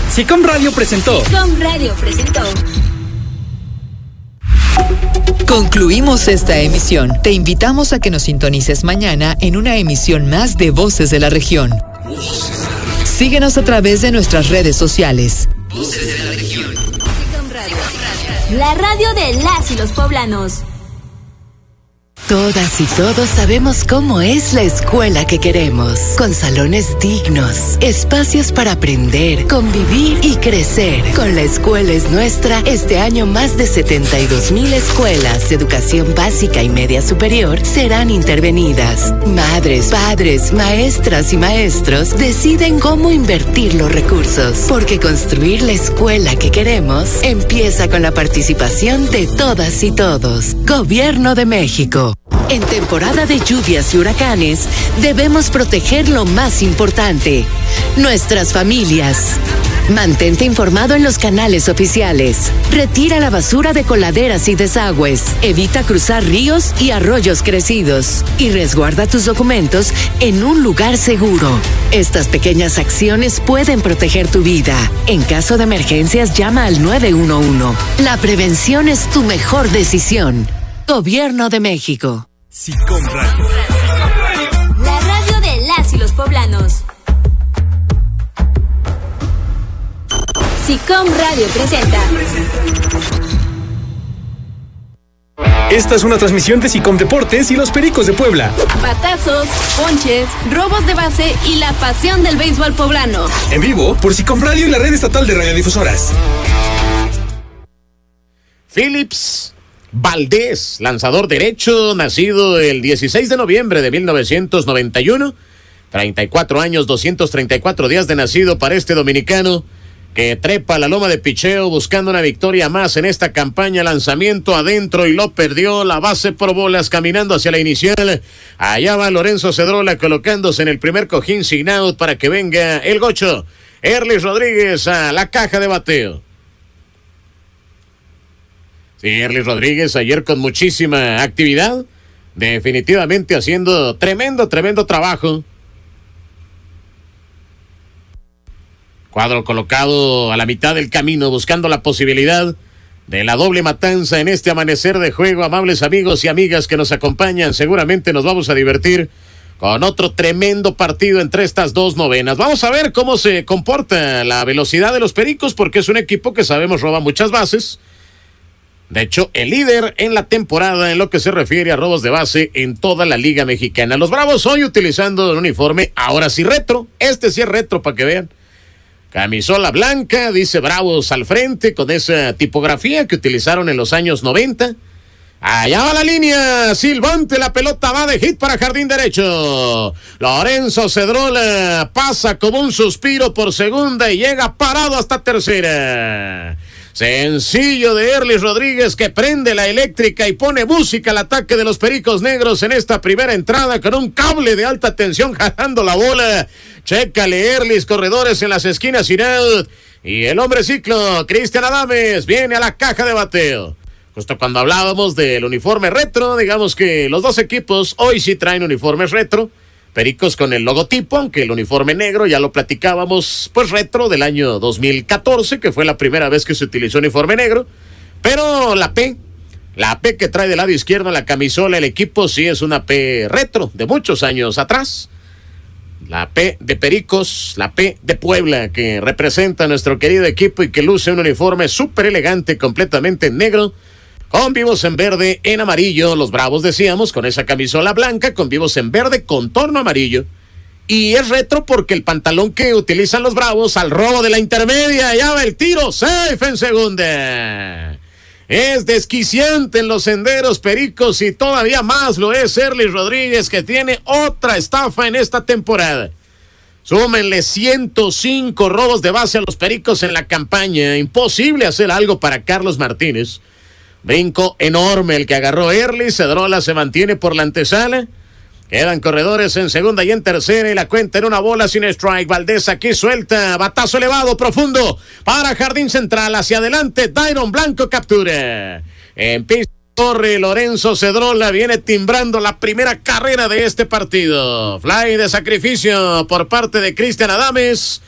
SICOM Radio presentó. Concluimos esta emisión. Te invitamos a que nos sintonices mañana en una emisión más de Voces de la Región. Síguenos a través de nuestras redes sociales. Voces de la Región. SICOM Radio. La radio de las y los poblanos. Todas y todos sabemos cómo es la escuela que queremos, con salones dignos, espacios para aprender, convivir y crecer. Con La Escuela es Nuestra, este año más de 72,000 escuelas de educación básica y media superior serán intervenidas. Madres, padres, maestras y maestros deciden cómo invertir los recursos, porque construir la escuela que queremos empieza con la participación de todas y todos. Gobierno de México. En temporada de lluvias y huracanes, debemos proteger lo más importante, nuestras familias. Mantente informado en los canales oficiales. Retira la basura de coladeras y desagües. Evita cruzar ríos y arroyos crecidos. Y resguarda tus documentos en un lugar seguro. Estas pequeñas acciones pueden proteger tu vida. En caso de emergencias, llama al 911. La prevención es tu mejor decisión. Gobierno de México. SICOM Radio. La radio de las y los poblanos. SICOM Radio presenta. Esta es una transmisión de SICOM Deportes y los Pericos de Puebla. Batazos, ponches, robos de base y la pasión del béisbol poblano. En vivo por SICOM Radio y la red estatal de radiodifusoras. Phillips Valdés, lanzador derecho, nacido el 16 de noviembre de 1991, 34 años, 234 días de nacido para este dominicano, que trepa la loma de picheo buscando una victoria más en esta campaña. Lanzamiento adentro y lo perdió, la base por bolas, caminando hacia la inicial. Allá va Lorenzo Cedrola colocándose en el primer cojín sin out para que venga el gocho. Erlis Rodríguez a la caja de bateo. Sí, Erlis Rodríguez ayer con muchísima actividad, definitivamente haciendo tremendo trabajo. Cuadro colocado a la mitad del camino, buscando la posibilidad de la doble matanza en este amanecer de juego. Amables amigos y amigas que nos acompañan, seguramente nos vamos a divertir con otro tremendo partido entre estas dos novenas. Vamos a ver cómo se comporta la velocidad de los Pericos, porque es un equipo que sabemos roba muchas bases. De hecho, el líder en la temporada en lo que se refiere a robos de base en toda la Liga Mexicana. Los Bravos hoy utilizando el uniforme, ahora sí retro. Este sí es retro para que vean. Camisola blanca, dice Bravos al frente, con esa tipografía que utilizaron en los años 90. Allá va la línea, silbante, la pelota va de hit para jardín derecho. Lorenzo Cedrola pasa como un suspiro por segunda y llega parado hasta tercera. Sencillo de Erlis Rodríguez, que prende la eléctrica y pone música al ataque de los Pericos Negros en esta primera entrada, con un cable de alta tensión jalando la bola. Chécale, Erlis, corredores en las esquinas sin out. Y el hombre ciclo, Cristian Adames, viene a la caja de bateo. Justo cuando hablábamos del uniforme retro, digamos que los dos equipos hoy sí traen uniformes retro. Pericos con el logotipo, aunque el uniforme negro, ya lo platicábamos, pues retro del año 2014, que fue la primera vez que se utilizó uniforme negro. Pero la P que trae del lado izquierdo en la camisola el equipo, sí es una P retro de muchos años atrás. La P de Pericos, la P de Puebla, que representa a nuestro querido equipo y que luce un uniforme súper elegante, completamente en negro, con vivos en verde, en amarillo. Los Bravos, decíamos, con esa camisola blanca, con vivos en verde, contorno amarillo. Y es retro porque el pantalón que utilizan los Bravos al robo de la intermedia, ya va el tiro, safe en segunda. Es desquiciante en los senderos Pericos y todavía más lo es Erlis Rodríguez, que tiene otra estafa en esta temporada. Súmenle 105 robos de base a los Pericos en la campaña. Imposible hacer algo para Carlos Martínez. Brinco enorme el que agarró Erlis. Cedrola se mantiene por la antesala. Quedan corredores en segunda y en tercera y la cuenta en una bola sin strike. Valdés aquí suelta, batazo elevado, profundo para jardín central, hacia adelante. Dairon Blanco captura. En piso corre Lorenzo Cedrola, viene timbrando la primera carrera de este partido. Fly de sacrificio por parte de Cristian Adames.